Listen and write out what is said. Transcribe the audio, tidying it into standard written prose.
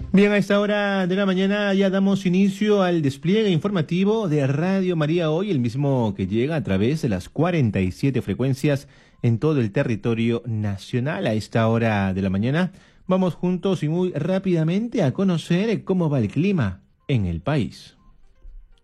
Bien, a esta hora de la mañana ya damos inicio al despliegue informativo de Radio María Hoy, el mismo que llega a través de las 47 frecuencias en todo el territorio nacional. A esta hora de la mañana vamos juntos y muy rápidamente a conocer cómo va el clima en el país.